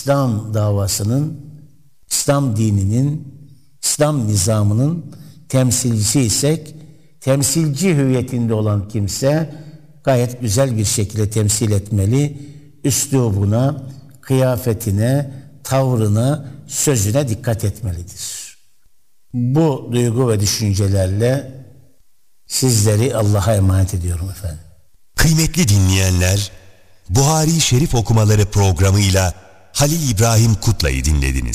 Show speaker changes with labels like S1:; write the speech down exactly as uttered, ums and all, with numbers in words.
S1: İslam davasının, İslam dininin, İslam nizamının temsilcisi isek, temsilci hüviyetinde olan kimse gayet güzel bir şekilde temsil etmeli. Üslubuna, kıyafetine, tavrına, sözüne dikkat etmelidir. Bu duygu ve düşüncelerle sizleri Allah'a emanet ediyorum efendim.
S2: Kıymetli dinleyenler, Buhari Şerif okumaları programıyla Halil İbrahim Kutlay'ı dinlediniz.